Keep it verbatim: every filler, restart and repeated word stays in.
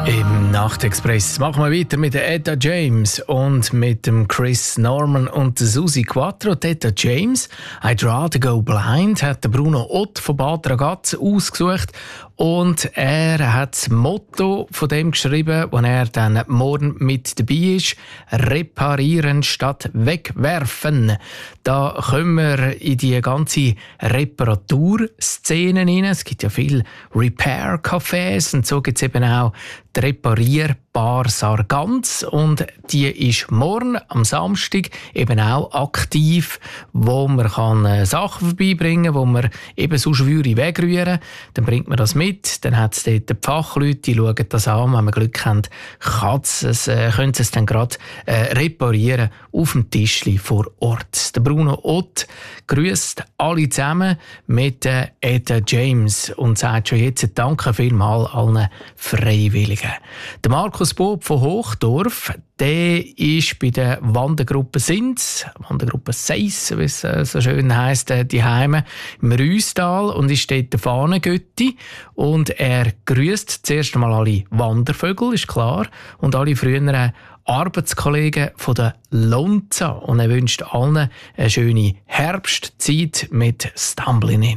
Im Nachtexpress machen wir weiter mit der Etta James und mit dem Chris Norman und der Susi Quattro. Die Etta James, «I'd rather go blind», hat der Bruno Ott von Bad Ragaz ausgesucht. Und er hat das Motto von dem geschrieben, wo er dann morgen mit dabei ist: «Reparieren statt wegwerfen». Da kommen wir in die ganze Reparaturszene rein. Es gibt ja viele Repair-Cafés und so gibt es eben auch die Reparierbar Sargans, und die ist morgen am Samstag eben auch aktiv, wo man kann äh, Sachen vorbeibringen kann, wo man eben sonst würde wegrühren. Dann bringt man das mit, dann hat es dort die Fachleute, die schauen das an. Wenn man Glück hat, kann es, äh, können sie es dann gerade äh, reparieren auf dem Tischli vor Ort. Der Bruno Ott grüßt alle zusammen mit äh, Etta James und sagt schon jetzt Danke vielmals allen Freiwilligen. Der Markus Bob von Hochdorf, der ist bei der Wandergruppe Sins, Wandergruppe Seiss, wie es so schön heisst, die Heime im Rüstal, und ist dort der Fahnengötti. Und er grüßt zuerst einmal alle Wandervögel, ist klar, und alle früheren Arbeitskollegen von der Lonza. Und er wünscht allen eine schöne Herbstzeit mit Stumbling In.